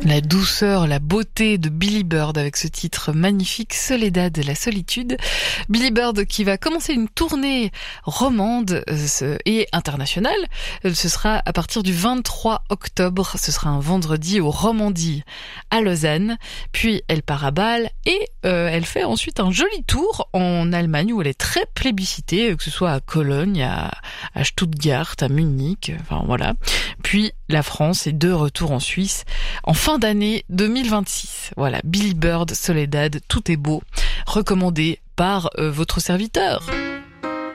La douceur, la beauté de Billy Bird avec ce titre magnifique, Soledad de la solitude. Billy Bird qui va commencer une tournée romande et internationale. Ce sera à partir du 23 octobre. Ce sera un vendredi au Romandie à Lausanne. Puis elle part à Bâle et elle fait ensuite un joli tour en Allemagne où elle est très plébiscitée, que ce soit à Cologne, à Stuttgart, à Munich, enfin voilà. Puis la France est de retour en Suisse en fin d'année 2026. Voilà, Billy Bird, Soledad, tout est beau, recommandé par votre serviteur.